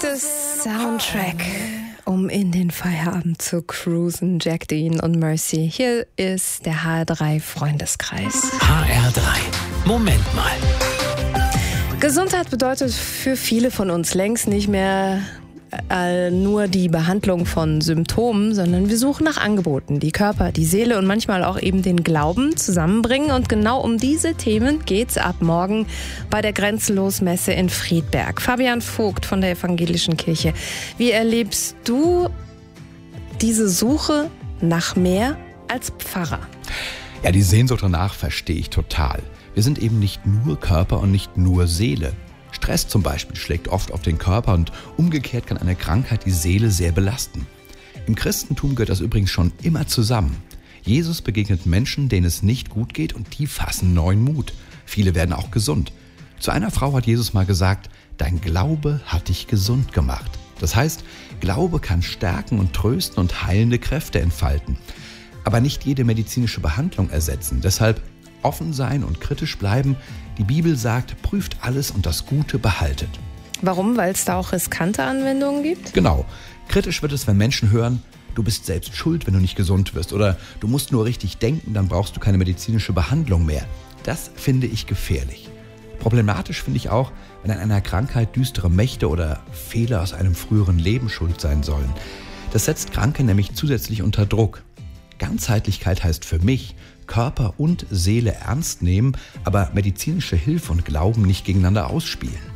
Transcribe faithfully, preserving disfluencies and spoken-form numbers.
perfektes Soundtrack, um in den Feierabend zu cruisen. Jack Dean und Mercy. Hier ist der H R drei Freundeskreis. H R drei. Moment mal. Gesundheit bedeutet für viele von uns längst nicht mehr äh, nur die Behandlung von Symptomen, sondern wir suchen nach Angeboten, die Körper, die Seele und manchmal auch eben den Glauben zusammenbringen. Und genau um diese Themen geht's ab morgen bei der Grenzenlos-Messe in Friedberg. Fabian Vogt von der Evangelischen Kirche. Wie erlebst du diese Suche nach mehr als Pfarrer? Ja, die Sehnsucht danach verstehe ich total. Wir sind eben nicht nur Körper und nicht nur Seele. Stress zum Beispiel schlägt oft auf den Körper und umgekehrt kann eine Krankheit die Seele sehr belasten. Im Christentum gehört das übrigens schon immer zusammen. Jesus begegnet Menschen, denen es nicht gut geht und die fassen neuen Mut. Viele werden auch gesund. Zu einer Frau hat Jesus mal gesagt, dein Glaube hat dich gesund gemacht. Das heißt, Glaube kann stärken und trösten und heilende Kräfte entfalten. Aber nicht jede medizinische Behandlung ersetzen. Deshalb offen sein und kritisch bleiben. Die Bibel sagt, prüft alles und das Gute behaltet. Warum? Weil es da auch riskante Anwendungen gibt? Genau. Kritisch wird es, wenn Menschen hören, du bist selbst schuld, wenn du nicht gesund wirst. Oder du musst nur richtig denken, dann brauchst du keine medizinische Behandlung mehr. Das finde ich gefährlich. Problematisch finde ich auch, wenn an einer Krankheit düstere Mächte oder Fehler aus einem früheren Leben schuld sein sollen. Das setzt Kranke nämlich zusätzlich unter Druck. Ganzheitlichkeit heißt für mich, Körper und Seele ernst nehmen, aber medizinische Hilfe und Glauben nicht gegeneinander ausspielen.